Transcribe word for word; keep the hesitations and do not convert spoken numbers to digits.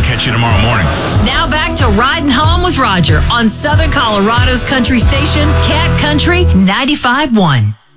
catch you tomorrow morning. Now back to Riding Home with Roger on Southern Colorado's country station, Cat Country ninety-five point one.